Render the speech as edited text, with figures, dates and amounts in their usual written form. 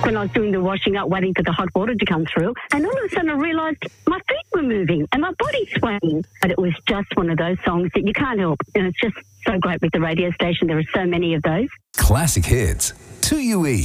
when I was doing the washing up, waiting for the hot water to come through. And all of a sudden I realised my feet were moving and my body swaying. But it was just one of those songs that you can't help. And it's just so great with the radio station. There are so many of those. Classic hits. 2UE.